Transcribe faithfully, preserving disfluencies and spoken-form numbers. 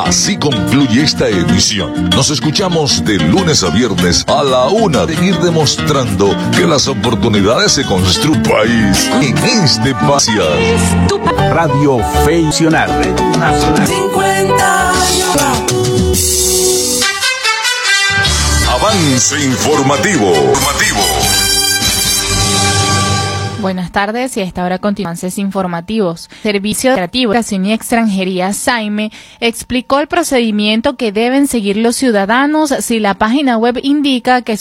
Así concluye esta emisión. Nos escuchamos de lunes a viernes a la una de ir demostrando que las oportunidades se construyen país en este país. Radio Fe Nacional. cincuenta años. Avance informativo. informativo. Buenas tardes y a esta hora continúan avances informativos. Servicio Administrativo de Educación y Extranjería, SAIME, explicó el procedimiento que deben seguir los ciudadanos si la página web indica que